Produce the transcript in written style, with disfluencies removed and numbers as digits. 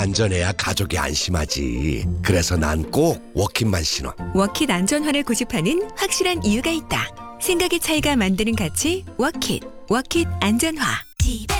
안전해야 가족이 안심하지. 그래서 난 꼭 워킷만 신어. 워킷 안전화를 고집하는 확실한 이유가 있다. 생각의 차이가 만드는 가치 워킷 안전화.